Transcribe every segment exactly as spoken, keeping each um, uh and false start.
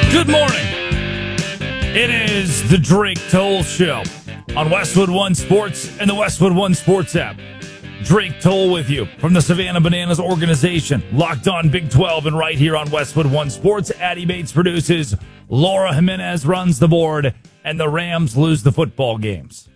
Good morning. It is the Drake Toll Show on Westwood One Sports and the Westwood One Sports app. Drake Toll with you from the Savannah Bananas organization, locked on Big twelve and right here on Westwood One Sports. Addie Bates produces, Laura Jimenez runs the board, and the Rams lose the football games.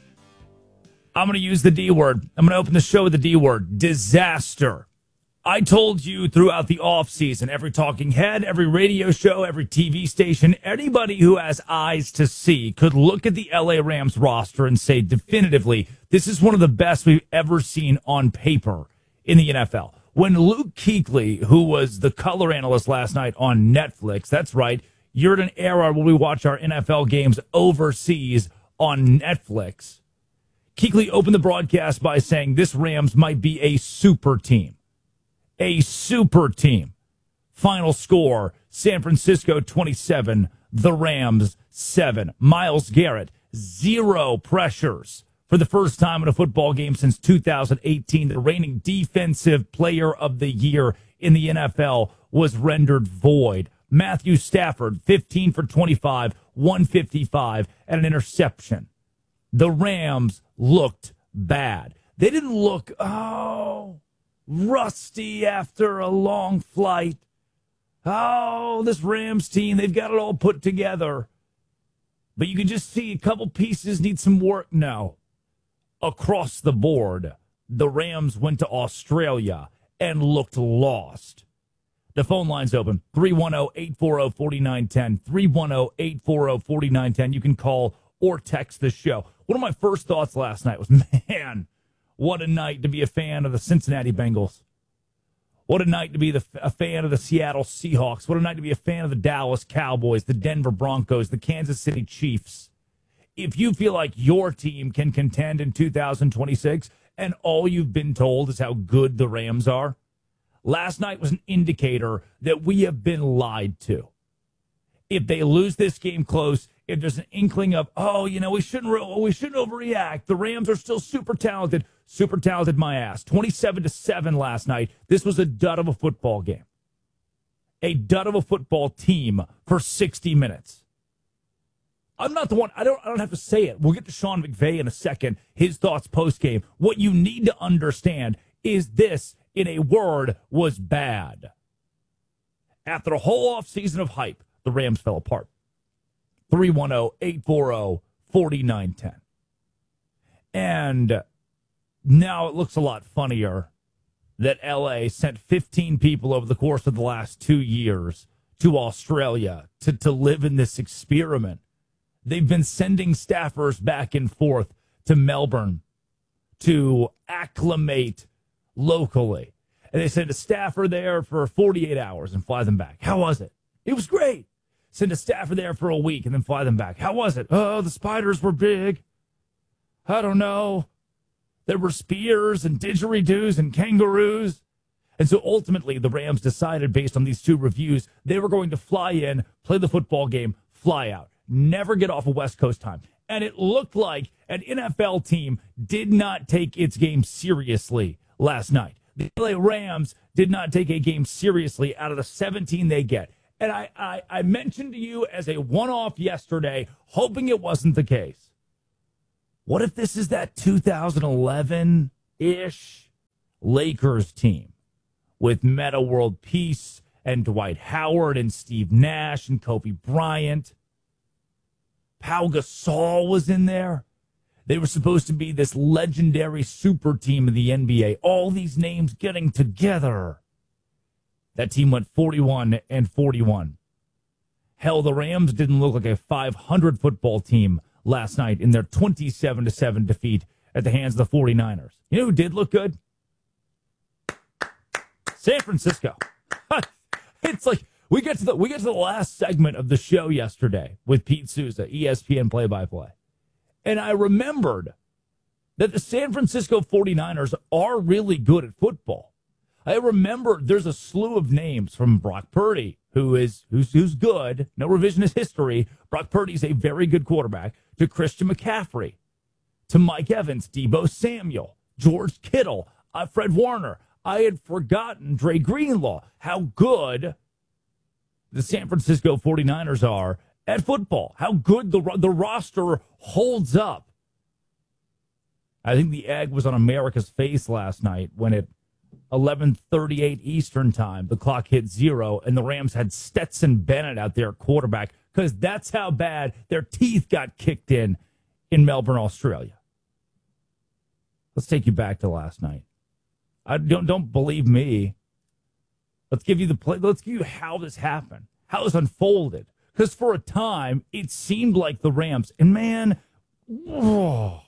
I'm going to use the D word. I'm going to open the show with the D word, disaster. I told you throughout the offseason, every talking head, every radio show, every T V station, anybody who has eyes to see could look at the L A Rams roster and say definitively, this is one of the best we've ever seen on paper in the N F L. When Luke Kuechly, who was the color analyst last night on Netflix, that's right, you're in an era where we watch our N F L games overseas on Netflix. Kuechly opened the broadcast by saying this Rams might be a super team. A super team. Final score, San Francisco twenty-seven, the Rams seven. Myles Garrett, zero pressures for the first time in a football game since two thousand eighteen. The reigning defensive player of the year in the N F L was rendered void. Matthew Stafford, fifteen for twenty-five, one fifty-five, and an interception. The Rams looked bad. They didn't look, oh, rusty after a long flight. Oh, this Rams team, they've got it all put together. But you can just see a couple pieces need some work. No. Across the board, the Rams went to Australia and looked lost. The phone line's open, three one zero, eight four zero, four nine one zero, three one zero, eight four zero, four nine one zero. You can call or text the show. One of my first thoughts last night was, man, what a night to be a fan of the Cincinnati Bengals. What a night to be the, a fan of the Seattle Seahawks. What a night to be a fan of the Dallas Cowboys, the Denver Broncos, the Kansas City Chiefs. If you feel like your team can contend in two thousand twenty-six and all you've been told is how good the Rams are, last night was an indicator that we have been lied to. If they lose this game close, if there's an inkling of, oh, you know, we shouldn't re- we shouldn't overreact. The Rams are still super talented. Super talented, my ass. twenty-seven to seven last night. This was a dud of a football game. A dud of a football team for sixty minutes. I'm not the one. I don't. I don't have to say it. We'll get to Sean McVay in a second. His thoughts post game. What you need to understand is this, in a word, was bad. After a whole offseason of hype, the Rams fell apart. three one zero, eight four zero, four nine one zero. And now it looks a lot funnier that L A sent fifteen people over the course of the last two years to Australia to, to live in this experiment. They've been sending staffers back and forth to Melbourne to acclimate locally. And they sent a staffer there for forty-eight hours and fly them back. How was it? It was great. Send a staffer there for a week and then fly them back. How was it? Oh, the spiders were big. I don't know. There were spears and didgeridoos and kangaroos. And so ultimately, the Rams decided, based on these two reviews, they were going to fly in, play the football game, fly out, never get off of West Coast time. And it looked like an N F L team did not take its game seriously last night. The L A Rams did not take a game seriously out of the seventeen they get. And I, I, I mentioned to you as a one-off yesterday, hoping it wasn't the case. What if this is that two thousand eleven-ish Lakers team with Metta World Peace and Dwight Howard and Steve Nash and Kobe Bryant? Pau Gasol was in there. They were supposed to be this legendary super team in the N B A. All these names getting together. That team went forty-one and forty-one. Hell, the Rams didn't look like a five hundred football team last night in their twenty-seven to seven defeat at the hands of the forty-niners. You know who did look good? San Francisco. It's like we get to the we get to the last segment of the show yesterday with Pete Souza, E S P N play-by-play. And I remembered that the San Francisco forty-niners are really good at football. I remember there's a slew of names from Brock Purdy, who is who's who's good. No revisionist history. Brock Purdy's a very good quarterback. To Christian McCaffrey, to Mike Evans, Deebo Samuel, George Kittle, uh, Fred Warner. I had forgotten Dre Greenlaw. How good the San Francisco forty-niners are at football, how good the the roster holds up. I think the egg was on America's face last night when at eleven thirty-eight Eastern time, the clock hit zero, and the Rams had Stetson Bennett out there at quarterback, because that's how bad their teeth got kicked in in Melbourne, Australia. Let's take you back to last night. I don't don't believe me. Let's give you the play. Let's give you how this happened, how this unfolded. Because for a time, it seemed like the Rams, and man, whoa.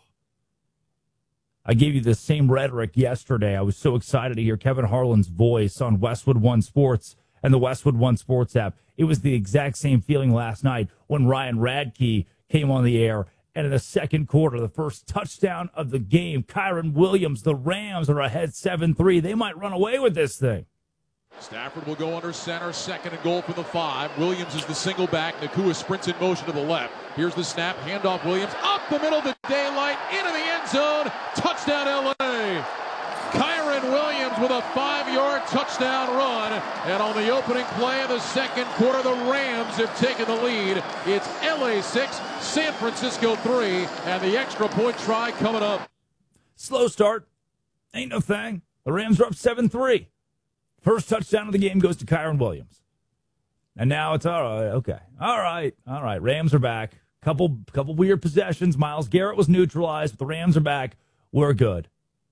I gave you the same rhetoric yesterday. I was so excited to hear Kevin Harlan's voice on Westwood One Sports and the Westwood One Sports app. It was the exact same feeling last night when Ryan Radke came on the air. And in the second quarter, the first touchdown of the game, Kyron Williams, the Rams are ahead seven three. They might run away with this thing. Stafford will go under center, second and goal from the five. Williams is the single back. Nakua sprints in motion to the left. Here's the snap, handoff Williams, up the middle of the daylight, into the end zone, touchdown L A. Kyron Williams with a five-yard touchdown run. And on the opening play of the second quarter, the Rams have taken the lead. It's L A six, San Francisco three, and the extra point try coming up. Slow start. Ain't no thing. The Rams are up seven three. First touchdown of the game goes to Kyron Williams. And now it's all right. Okay. All right. All right. Rams are back. Couple couple weird possessions. Myles Garrett was neutralized, but the Rams are back. We're good.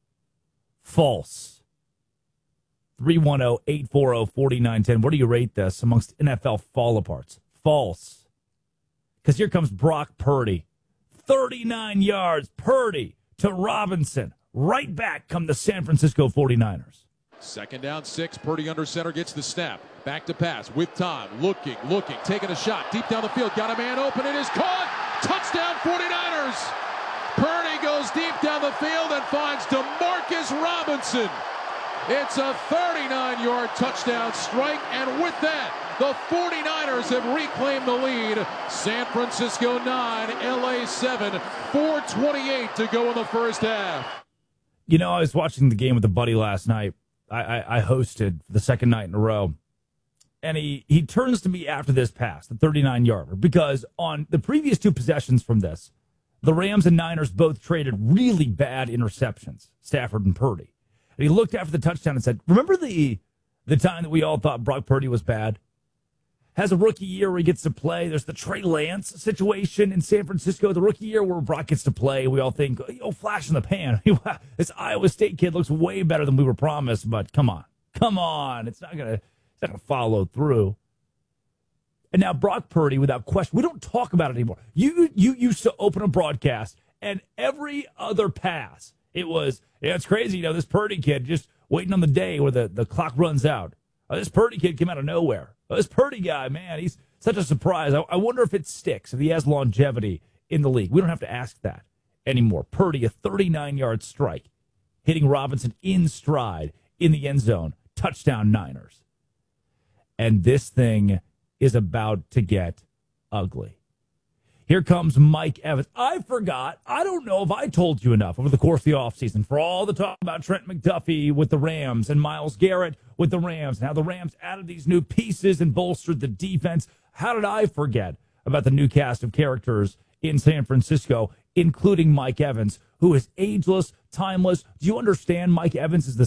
False. three one zero, eight four zero, four nine one zero. What do you rate this amongst N F L fall-aparts? False. Because here comes Brock Purdy. thirty-nine yards. Purdy to Robinson. Right back come the San Francisco forty-niners. Second down, six. Purdy under center gets the snap. Back to pass with time. Looking, looking, taking a shot. Deep down the field. Got a man open. It is caught. Touchdown forty-niners. Purdy goes deep down the field and finds DeMarcus Robinson. It's a thirty-nine-yard touchdown strike. And with that, the forty-niners have reclaimed the lead. San Francisco nine, L A seven. four twenty-eight to go in the first half. You know, I was watching the game with a buddy last night. I, I, I hosted the second night in a row. And he, he turns to me after this pass, the thirty-nine-yarder, because on the previous two possessions from this, the Rams and Niners both traded really bad interceptions, Stafford and Purdy. And he looked after the touchdown and said, remember the the time that we all thought Brock Purdy was bad? Has a rookie year where he gets to play. There's the Trey Lance situation in San Francisco, the rookie year where Brock gets to play. We all think, oh, flash in the pan. This Iowa State kid looks way better than we were promised, but come on. Come on. It's not going to it's not gonna follow through. And now Brock Purdy, without question, we don't talk about it anymore. You, you used to open a broadcast, and every other pass, it was, yeah, it's crazy, you know, this Purdy kid just waiting on the day where the, the clock runs out. Oh, this Purdy kid came out of nowhere. Oh, this Purdy guy, man, he's such a surprise. I, I wonder if it sticks, if he has longevity in the league. We don't have to ask that anymore. Purdy, a thirty-nine-yard strike, hitting Robinson in stride in the end zone. Touchdown Niners. And this thing is about to get ugly. Here comes Mike Evans. I forgot. I don't know if I told you enough over the course of the offseason for all the talk about Trent McDuffie with the Rams and Myles Garrett with the Rams and how the Rams added these new pieces and bolstered the defense. How did I forget about the new cast of characters in San Francisco, including Mike Evans, who is ageless, timeless? Do you understand Mike Evans is the